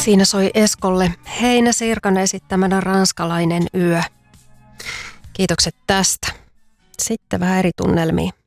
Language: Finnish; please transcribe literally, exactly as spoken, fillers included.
Siinä soi Eskolle Heinä Sirkan esittämänä Ranskalainen yö. Kiitokset tästä. Sitten vähän eri tunnelmiin.